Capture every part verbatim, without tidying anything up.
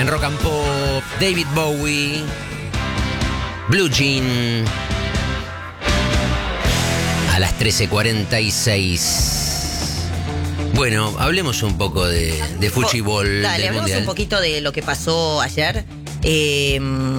En Rock and Pop, David Bowie, Blue Jean. A las trece cuarenta y seis. Bueno, hablemos un poco de, de fútbol. Dale, del hablemos mundial. un poquito de lo que pasó ayer. Eh,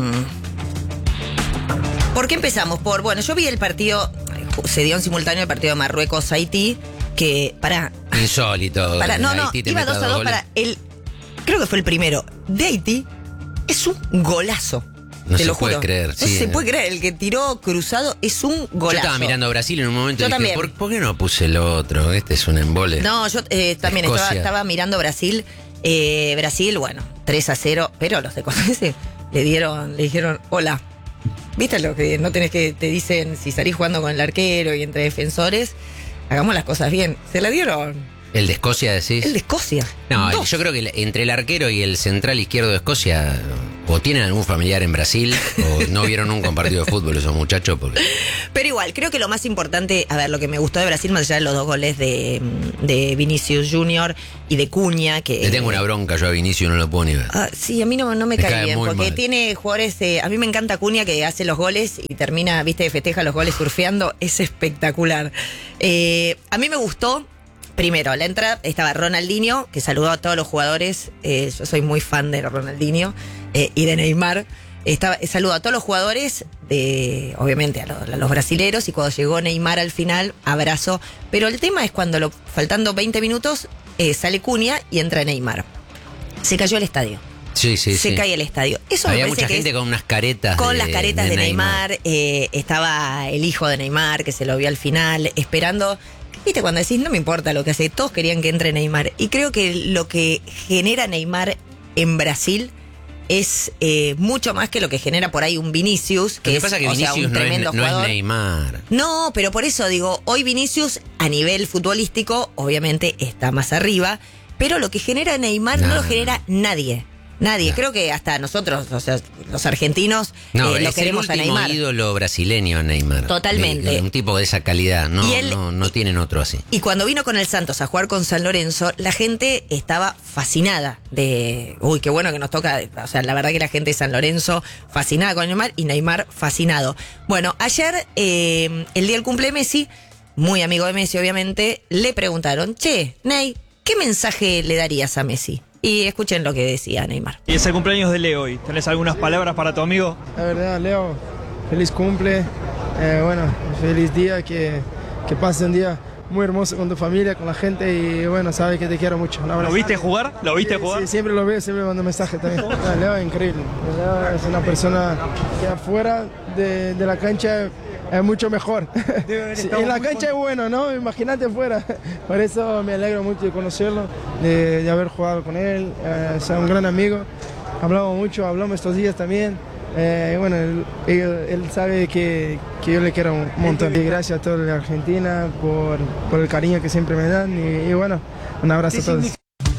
¿Por qué empezamos? Por, bueno, yo vi el partido, se dio en simultáneo el partido de Marruecos-Haití, que, para Insólito. para no, no, Haití te iba meta dos a dos goles. para el, creo que fue el primero, de Haití, es un golazo. No te se lo puede juro. creer, No sí. se puede creer, el que tiró cruzado es un golazo. Yo estaba mirando a Brasil en un momento Yo y dije, también. ¿por, por qué no puse el otro? Este es un embole. No, yo eh, también estaba, Escocia. estaba mirando Brasil. Eh, Brasil, bueno, tres a cero, pero los escoceses le dieron, le dijeron, hola. ¿Viste lo que no tenés que, te dicen, si salís jugando con el arquero y entre defensores, hagamos las cosas bien? Se la dieron. ¿El de Escocia decís? El de Escocia. No, Dos. yo creo que el- entre el arquero y el central izquierdo de Escocia o tienen algún familiar en Brasil o no vieron nunca un partido de fútbol esos muchachos porque... Pero igual, creo que lo más importante, a ver, lo que me gustó de Brasil, más allá de los dos goles de, de Vinicius Junior y de Cunha, que... Le tengo una bronca yo a Vinicius, no lo puedo ni ver. Ah, sí, a mí no, no me Me cae, cae bien, muy porque mal. tiene jugadores, eh, a mí me encanta Cunha que hace los goles y termina, viste, festeja los goles surfeando, es espectacular. Eh, a mí me gustó, primero, la entrada estaba Ronaldinho, que saludó a todos los jugadores, eh, yo soy muy fan de Ronaldinho eh, y de Neymar. Estaba, saludó a todos los jugadores, de, obviamente a los, a los brasileros, y cuando llegó Neymar al final, abrazo. Pero el tema es cuando, lo, faltando veinte minutos, eh, sale Cunha y entra Neymar. Se cayó el estadio. Sí, sí, se sí. cae el estadio. Eso Había me mucha parece que gente es, con unas caretas con de- las caretas de, Neymar. eh, estaba el hijo de Neymar, que se lo vio al final, esperando. Viste, cuando decís, no me importa lo que hace, todos querían que entre Neymar. Y creo que lo que genera Neymar en Brasil es eh, mucho más que lo que genera por ahí un Vinicius, Lo que que es, pasa es que o sea, Vinicius un no es, tremendo no es jugador. Neymar. No, pero por eso digo, hoy Vinicius a nivel futbolístico obviamente está más arriba, pero lo que genera Neymar no, No, lo no, genera nadie. Nadie, No. creo que hasta nosotros, o sea, los argentinos, No, eh, lo es queremos el a último Neymar. ídolo brasileño Neymar. Totalmente. De- de un tipo de esa calidad. No, Y él- no, no tienen otro así. Y cuando vino con el Santos a jugar con San Lorenzo, la gente estaba fascinada de, uy, qué bueno que nos toca, o sea, la verdad que la gente de San Lorenzo fascinada con Neymar y Neymar fascinado. Bueno, ayer, eh, el día del cumple de Messi, muy amigo de Messi obviamente, le preguntaron, che, Ney, ¿qué mensaje le darías a Messi? Y escuchen lo que decía Neymar. Y es el cumpleaños de Leo hoy. ¿Tenés algunas palabras para tu amigo? La verdad, Leo, feliz cumple. Eh, bueno, feliz día, que, que pases un día muy hermoso con tu familia, con la gente y bueno, sabes que te quiero mucho. Un abrazo. ¿Lo viste jugar? ¿Lo viste Sí, jugar? sí, siempre lo veo, siempre mando mensajes también. Ah, Leo es increíble. Leo es una persona que afuera de, de la cancha es mucho mejor. Sí, en la cancha es bueno, ¿no? Imagínate afuera. Por eso me alegro mucho de conocerlo, de, de haber jugado con él, eh, es un gran amigo. Hablamos mucho, hablamos estos días también. Eh, y bueno, él, él- él sabe que, que yo le quiero un montón. Y gracias a todos de Argentina por, por el cariño que siempre me dan. Y, y bueno, un abrazo a todos.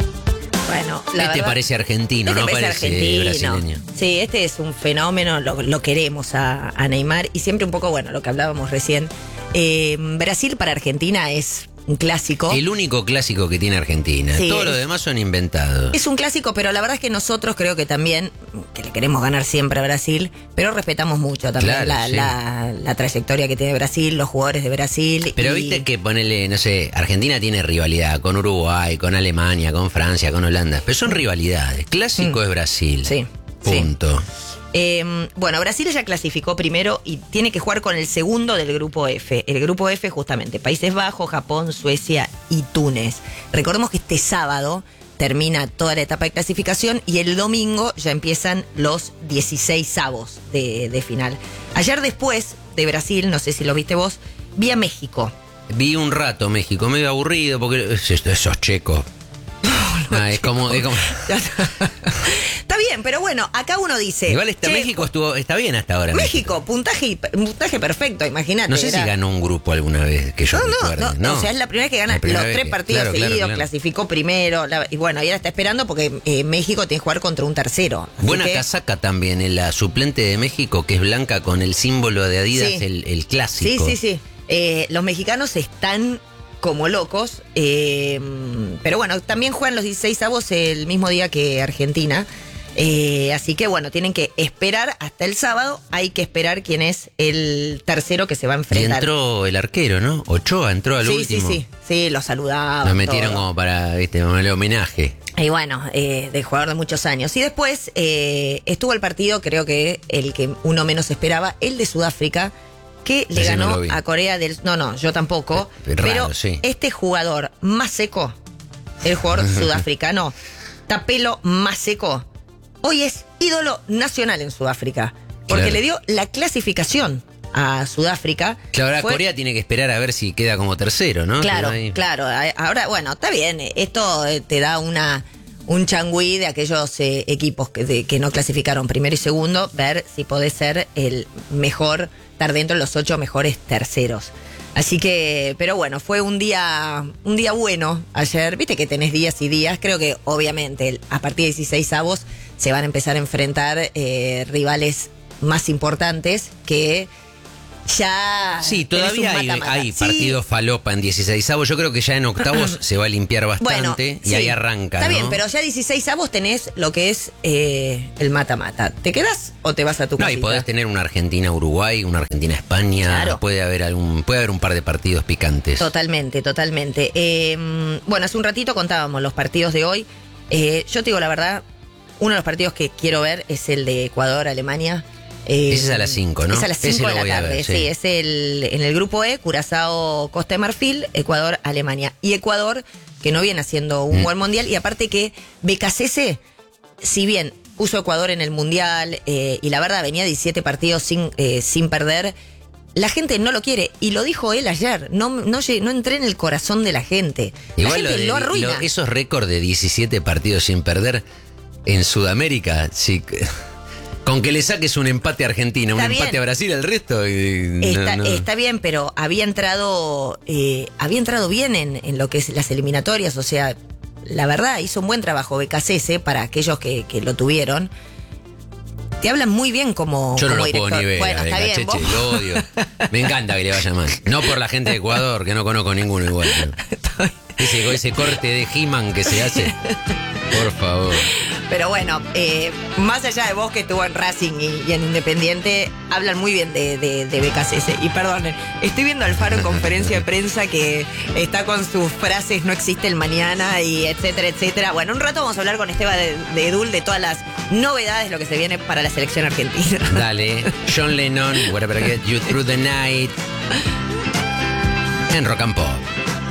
Bueno, la Este verdad, parece argentino, este no parece parece argentino. brasileño. Sí, este es un fenómeno, lo, lo queremos a, a Neymar y siempre un poco, bueno, lo que hablábamos recién. Eh, Brasil para Argentina es un clásico. El único clásico que tiene Argentina. Sí, Todos los es- demás son inventados. Es un clásico, pero la verdad es que nosotros creo que también, que le queremos ganar siempre a Brasil, pero respetamos mucho también Claro, la, sí. la- la trayectoria que tiene Brasil, los jugadores de Brasil. Pero y- viste que ponele, no sé, Argentina tiene rivalidad con Uruguay, con Alemania, con Francia, con Holanda. Pero son rivalidades. Clásico Mm. es Brasil. Sí, Punto. Eh, bueno, Brasil ya clasificó primero y tiene que jugar con el segundo del grupo F. El grupo F justamente, Países Bajos, Japón, Suecia y Túnez. Recordemos que este sábado termina toda la etapa de clasificación y el domingo ya empiezan los dieciséis avos de, de final. Ayer después de Brasil, no sé si lo viste vos, vi a México. Vi un rato México, medio aburrido porque es- es- esos checos. Ah, es como, es como- Ya está. Está bien, pero bueno, acá uno dice... Igual está, "Che, México estuvo, está bien hasta ahora. México, puntaje, y- puntaje perfecto, imagínate. No sé si era- ganó un grupo alguna vez que yo No, no, recuerde. no, o sea, es la primera vez que gana La primera los vez tres que- partidos claro, claro, seguidos, claro. clasificó primero, la- y bueno, y ahora está esperando porque eh, México tiene que jugar contra un tercero. Así Buena que- casaca también en la suplente de México, que es blanca con el símbolo de Adidas, Sí. el, el Sí, clásico. sí, sí. Eh, los mexicanos están como locos, eh, pero bueno, también juegan los dieciséis avos el mismo día que Argentina. Eh, así que bueno, tienen que esperar hasta el sábado. Hay que esperar quién es el tercero que se va a Y enfrentar. entró el arquero, ¿no? Ochoa entró al sí, último. sí, sí, sí, lo saludaba. Lo metieron todo. como para, viste, como el homenaje. Y bueno, eh, de jugador de muchos años. Y después eh, estuvo el partido, creo que el que uno menos esperaba, el de Sudáfrica, que le Ese ganó no lo vi. a Corea del... No, no, yo tampoco. Eh, raro, pero sí. este jugador más seco, el jugador sudafricano, Tapelo más seco, hoy es ídolo nacional en Sudáfrica. Porque Claro. le dio la clasificación a Sudáfrica. Claro, ahora Fue- Corea tiene que esperar a ver si queda como tercero, ¿no? Claro, Ahí. claro. A- Ahora, bueno, está bien. Esto eh, te da una un changüí de aquellos eh, equipos que, de- que no clasificaron primero y segundo, ver si podés ser el mejor, estar dentro de los ocho mejores terceros. Así que, pero bueno, fue un día un día bueno ayer. Viste que tenés días y días. Creo que obviamente el- a partir de dieciséis avos se van a empezar a enfrentar eh, rivales más importantes que ya... Sí, tenés todavía un hay, mata-mata. hay Sí, partidos falopa en dieciseisavos. Yo creo que ya en octavos se va a limpiar bastante y sí, ahí arranca, Está ¿no? bien, pero ya dieciséis avos tenés lo que es eh, el mata-mata. ¿Te quedas o te vas a tu No, y casita? podés tener una Argentina-Uruguay, una Argentina-España. Claro. Puede haber algún, puede haber un par de partidos picantes. Totalmente, totalmente. Eh, bueno, hace un ratito contábamos los partidos de hoy. Eh, yo te digo la verdad, uno de los partidos que quiero ver es el de Ecuador-Alemania. Eh, Ese es a las cinco, ¿no? Es a las Ese cinco lo de voy la a tarde, ver, sí. sí. Es el, en el grupo E, Curazao, Costa de Marfil, Ecuador, Alemania. Y Ecuador, que no viene haciendo un Mm. buen mundial, y aparte que B K C S, si bien puso Ecuador en el mundial, eh, y la verdad venía diecisiete partidos sin, eh, sin perder, la gente no lo quiere. Y lo dijo él ayer, no, no, lle- no entré en el corazón de la gente. Igual la lo gente de- lo arruina. lo- esos récords de diecisiete partidos sin perder en Sudamérica, sí, con que le saques un empate a Argentina, un Está empate bien. a Brasil, el resto. y no, Está, no. está bien, pero había entrado, eh, había entrado bien en, en lo que es las eliminatorias. O sea, la verdad, hizo un buen trabajo B K C S para aquellos que, que lo tuvieron. Te hablan muy bien como, Yo no como lo puedo director. ni ver, Bueno, a está bien. Becacheche, vos- lo odio. Me encanta que le vaya mal. No por la gente de Ecuador, que no conozco ninguno igual. pero Ese, ese corte de He-Man que se hace. Por favor. Pero bueno, eh, más allá de vos que estuvo en Racing y, y en Independiente, hablan muy bien de, de, de B K C S. Y perdonen, estoy viendo a Alfaro en conferencia de prensa que está con sus frases no existe el mañana y etcétera, etcétera. Bueno, un rato vamos a hablar con Esteban de, de Edul de todas las novedades, lo que se viene para la selección argentina. Dale. John Lennon, Whatever I Get You Through the Night. En Rock and Pop.